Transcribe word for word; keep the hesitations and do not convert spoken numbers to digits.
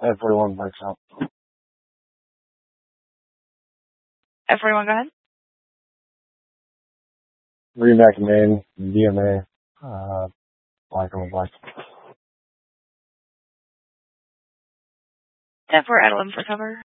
F forty-one breaks out. F forty-one, go ahead. Remac main, D M A, uh, black on black. ten four, add eleven for cover.